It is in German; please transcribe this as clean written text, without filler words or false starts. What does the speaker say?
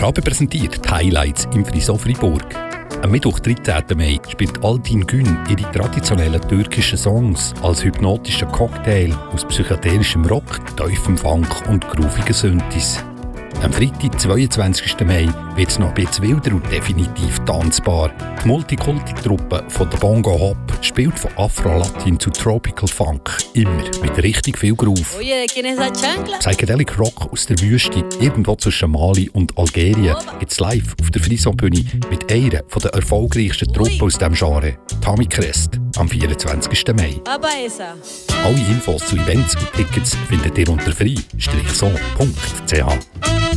Rabe präsentiert die Highlights im Friso Fribourg. Am Mittwoch, 13. Mai, spielt Aldin Gün ihre traditionellen türkischen Songs als hypnotischer Cocktail aus psychedelischem Rock, tiefem Funk und groovigen Synthes. Am Freitag, 22. Mai, wird es noch ein bisschen wilder und definitiv tanzbar. Die Multikulti-Truppe von der Bongo Hop spielt von Afro-Latin zu Tropical Funk, immer mit richtig viel Groove. Psychedelic Rock aus der Wüste, irgendwo zwischen Mali und Algerien, gibt es live auf der Friso-Bühne mit einer der erfolgreichsten Truppen aus diesem Genre, Tami Crest, am 24. Mai. Alle Infos zu Events und Tickets findet ihr unter frei-so.ch.